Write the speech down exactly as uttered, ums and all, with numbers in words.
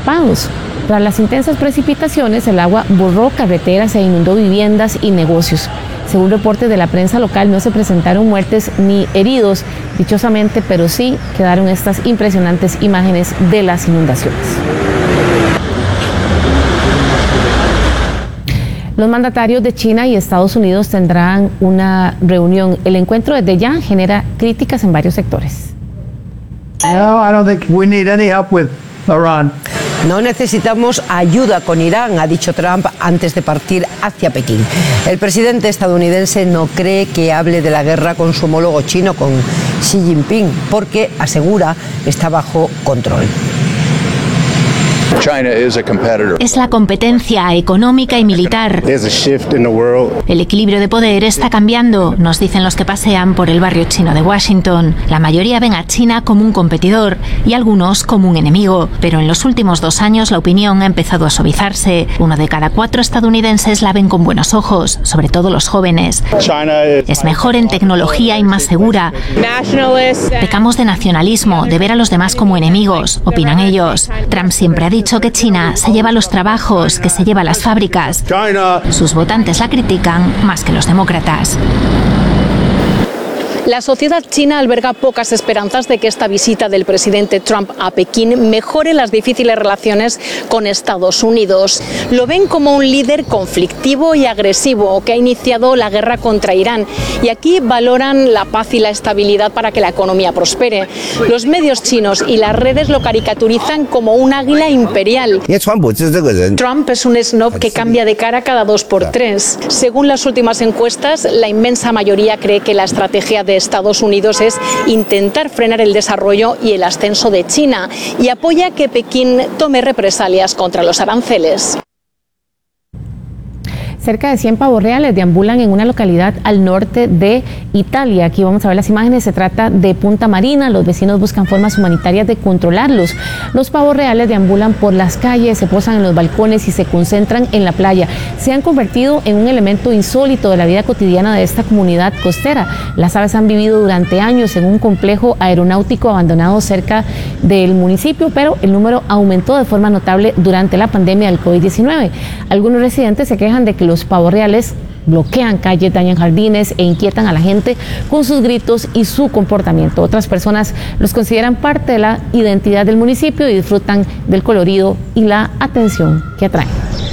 tapados. Tras las intensas precipitaciones, el agua borró carreteras e inundó viviendas y negocios. Según reportes de la prensa local, no se presentaron muertes ni heridos, dichosamente, pero sí quedaron estas impresionantes imágenes de las inundaciones. Los mandatarios de China y Estados Unidos tendrán una reunión. El encuentro desde ya genera críticas en varios sectores. No, I don't think we need any help with Iran. No necesitamos ayuda con Irán, ha dicho Trump antes de partir hacia Pekín. El presidente estadounidense no cree que hable de la guerra con su homólogo chino, con Xi Jinping, porque, asegura, está bajo control. Es la competencia económica y militar. El equilibrio de poder está cambiando, nos dicen los que pasean por el barrio chino de Washington. La mayoría ven a China como un competidor y algunos como un enemigo. Pero en los últimos dos años la opinión ha empezado a suavizarse. Uno de cada cuatro estadounidenses la ven con buenos ojos, sobre todo los jóvenes. Es mejor en tecnología y más segura. Pecamos de nacionalismo, de ver a los demás como enemigos, opinan ellos. Trump siempre ha dicho que China se lleva los trabajos, que se lleva las fábricas. Sus votantes la critican más que los demócratas. La sociedad china alberga pocas esperanzas de que esta visita del presidente Trump a Pekín mejore las difíciles relaciones con Estados Unidos. Lo ven como un líder conflictivo y agresivo que ha iniciado la guerra contra Irán. Y aquí valoran la paz y la estabilidad para que la economía prospere. Los medios chinos y las redes lo caricaturizan como un águila imperial. Trump es un snob que cambia de cara cada dos por tres. Según las últimas encuestas, la inmensa mayoría cree que la estrategia de Estados Unidos es intentar frenar el desarrollo y el ascenso de China y apoya que Pekín tome represalias contra los aranceles. Cerca de cien pavos reales deambulan en una localidad al norte de Italia. Aquí vamos a ver las imágenes. Se trata de Punta Marina. Los vecinos buscan formas humanitarias de controlarlos. Los pavos reales deambulan por las calles, se posan en los balcones y se concentran en la playa. Se han convertido en un elemento insólito de la vida cotidiana de esta comunidad costera. Las aves han vivido durante años en un complejo aeronáutico abandonado cerca del municipio, pero el número aumentó de forma notable durante la pandemia del COVID diecinueve. Algunos residentes se quejan de que los Los pavos reales bloquean calles, dañan jardines e inquietan a la gente con sus gritos y su comportamiento. Otras personas los consideran parte de la identidad del municipio y disfrutan del colorido y la atención que atraen.